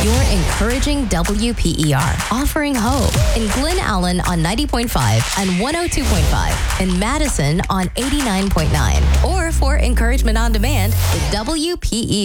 You're encouraging WPER, offering hope in Glen Allen on 90.5 and 102.5, in Madison on 89.9. Or for encouragement on demand, the WPER